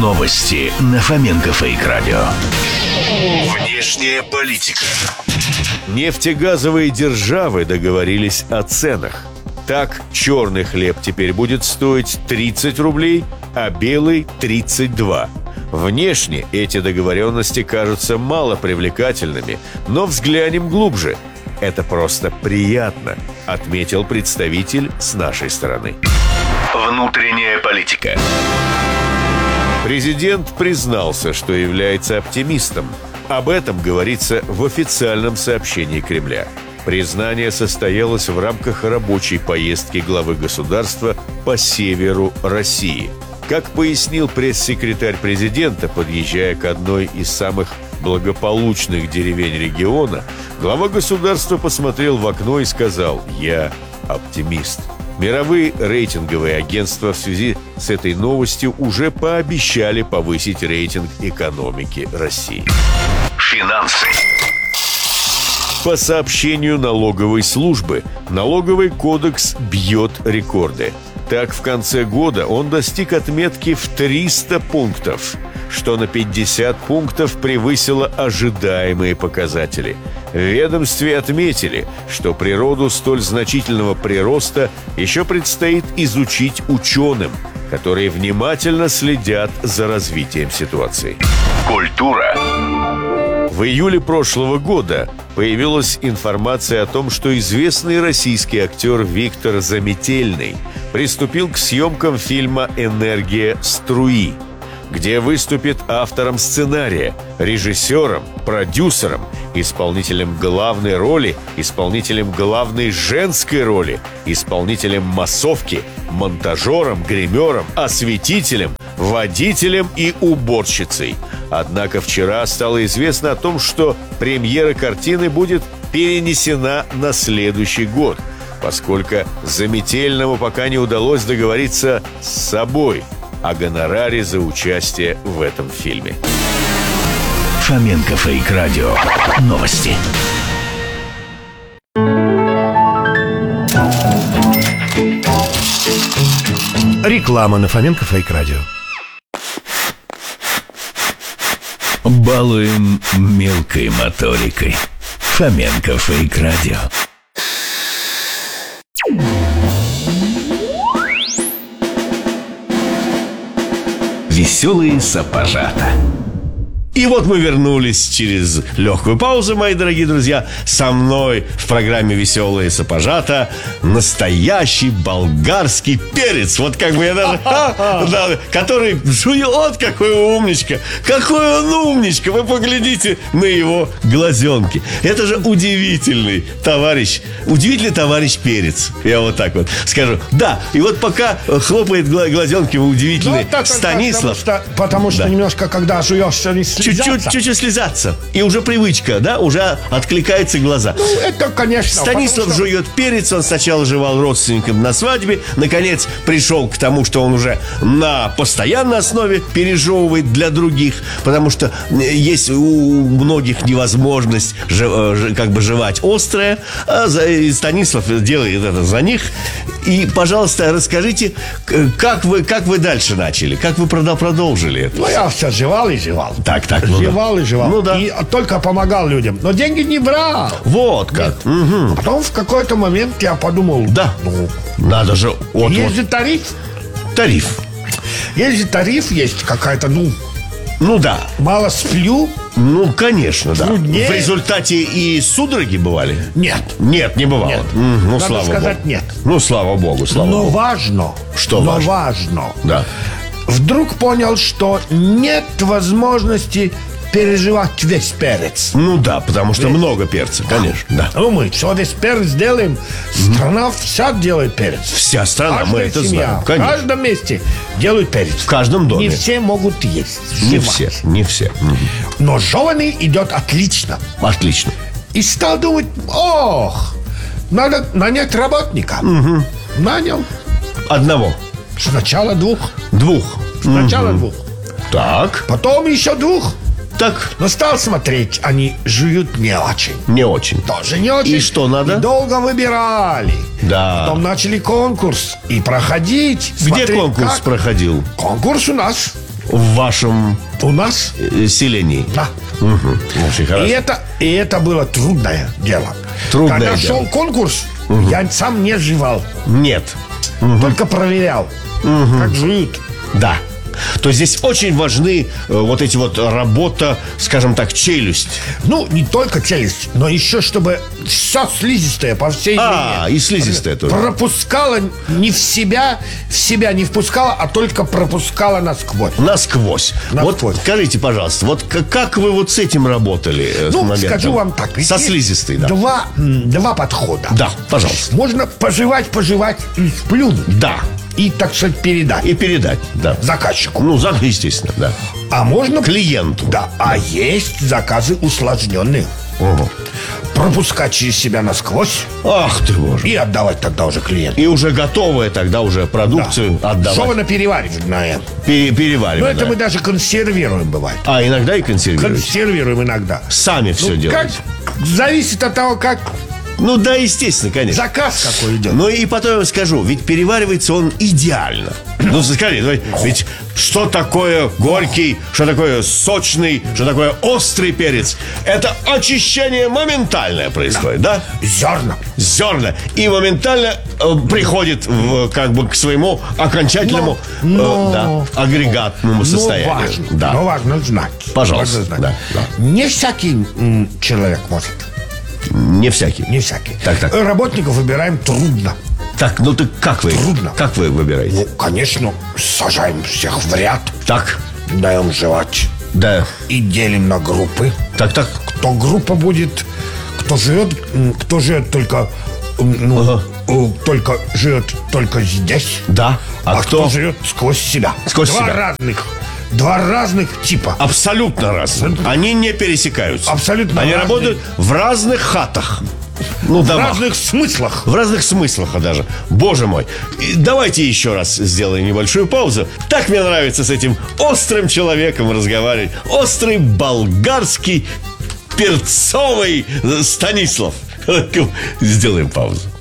Новости на Фоменко Фейк Радио. Внешняя политика. Нефтегазовые державы договорились о ценах. Так, черный хлеб теперь будет стоить 30 рублей, а белый – 32. Внешне эти договоренности кажутся мало привлекательными, но взглянем глубже. Это просто приятно, отметил представитель с нашей стороны. Внутренняя политика. Президент признался, что является оптимистом. Об этом говорится в официальном сообщении Кремля. Признание состоялось в рамках рабочей поездки главы государства по северу России. Как пояснил пресс-секретарь президента, подъезжая к одной из самых благополучных деревень региона, глава государства посмотрел в окно и сказал: «Я оптимист». Мировые рейтинговые агентства в связи с этой новостью уже пообещали повысить рейтинг экономики России. Финансы. По сообщению налоговой службы, налоговый кодекс бьет рекорды. Так, в конце года он достиг отметки в 300 пунктов, что на 50 пунктов превысило ожидаемые показатели. В ведомстве отметили, что природу столь значительного прироста еще предстоит изучить ученым, которые внимательно следят за развитием ситуации. Культура. В июле прошлого года появилась информация о том, что известный российский актер Виктор Заметельный приступил к съемкам фильма «Энергия струи», где выступит автором сценария, режиссером, продюсером, исполнителем главной роли, исполнителем главной женской роли, исполнителем массовки, монтажером, гримером, осветителем, водителем и уборщицей. Однако вчера стало известно о том, что премьера картины будет перенесена на следующий год, поскольку Заметельному пока не удалось договориться с собой о гонораре за участие в этом фильме. Фоменко Фейк Радио. Новости. Реклама на Фоменко Фейк Радио. Балуем мелкой моторикой. Фоменко Фейк Радио. Веселые сапожата. И вот мы вернулись через легкую паузу, мои дорогие друзья. Со мной в программе «Веселые сапожата» настоящий болгарский перец. Вот как бы я даже... да, который жует, какой умничка. Какой он умничка. Вы поглядите на его глазенки. Это же удивительный товарищ перец. Я вот так вот скажу. Да, и вот пока хлопает глазенки удивительный Станислав. Потому что немножко, когда жуешь, они слезятся. Чуть-чуть слезаться. И уже привычка, да, уже откликаются глаза. Ну, это, конечно. Станислав жует перец. Он сначала жевал родственникам на свадьбе. Наконец пришел к тому, что он уже на постоянной основе пережевывает для других. Потому что есть у многих невозможность как бы жевать острое. И Станислав делает это за них. И, пожалуйста, расскажите, как вы дальше начали? Как вы продолжили это? Ну, я все жевал и жевал. Так, жевал и жевал. Ну да. И только помогал людям. Но деньги не брал. Вот как. Угу. Потом в какой-то момент я подумал, да, ну, надо же. Есть же тариф. Есть же тариф, есть какая-то, ну да. Мало сплю. Ну, конечно, да. Труднее. В результате и судороги бывали? Нет, не бывало. Нет. Ну, Надо слава сказать Богу. нет. Ну, слава Богу, слава Но Богу. важно. Что важно. Да. Вдруг понял, что нет возможности переживать весь перец. Ну да, потому что много перца, конечно. Да. Ну, мы что весь перец делаем, страна вся делает перец. Вся страна, Каждая мы это семья, знаем. в Конечно. каждом месте делают перец. В каждом доме. Не все могут есть. Не жевать. все. Но жеванный идет отлично. Отлично. И стал думать, надо нанять работника. Нанял. Одного. Сначала двух. Сначала двух. Так. Потом еще двух. Так. Но стал смотреть, они жуют не очень. Не очень. Тоже не очень. И что надо? И долго выбирали. Да. Потом начали конкурс. И проходить. Где смотреть, конкурс как. проходил? Конкурс у нас. в вашем У нас? селении. Да. Очень хорошо. И это было трудное дело. Трудное Когда дело. шел конкурс, я сам не жевал, Нет. только проверял, как жуют. Да. То здесь очень важны вот эти вот работа, скажем так, челюсть. Ну, не только челюсть, но еще, чтобы все слизистое по всей длине И слизистая тоже. пропускала не в себя не впускала, а только пропускала насквозь. Насквозь. Насквозь. Вот скажите, пожалуйста, вот как вы вот с этим работали? с Ну, моментом? скажу вам так. ведь Со есть слизистой, да. Два подхода. Да, пожалуйста. Можно пожевать и сплюнуть. Да. И, так сказать, передать И передать, да. заказчику. Ну, естественно, да. А можно... Клиенту. Да, а есть заказы усложненные. Ого. Пропускать через себя насквозь Ах ты, боже. и отдавать тогда уже клиенту. И уже готовые тогда уже продукцию отдавать. Жевано перевариваемое. Но Переваривать. это мы даже консервируем, бывает. Иногда и консервируют. Консервируем иногда. Сами все Как? делаете. Зависит от того, как Ну да, естественно, конечно. заказ какой идет. Ну и потом я вам скажу, ведь переваривается он идеально. Ну, скажите, ведь что такое горький, что такое сочный, что такое острый перец? Это очищение моментальное происходит, да? Зерна. Зерна. И моментально приходит как бы к своему окончательному агрегатному состоянию. Важно, Да. но важно знать. Пожалуйста, Важно знать. да. Не всякий человек может. Не всякий. Не всякий. Так. Работников выбираем трудно. Так, ну ты как вы? Трудно. Как вы выбираете? Ну, конечно, сажаем всех в ряд, Так, даем жевать да. и делим на группы. Так. Кто группа будет, кто живет только, только живет только здесь, Да. а кто живет сквозь себя. Сквозь себя. Два разных типа. Абсолютно разные. Они не пересекаются. Абсолютно Они разные. работают в разных хатах. Ну, В домах. разных смыслах. В разных смыслах даже. Боже мой. И давайте еще раз сделаем небольшую паузу. Так мне нравится с этим острым человеком разговаривать. Острый болгарский перцовый Станислав. Сделаем паузу.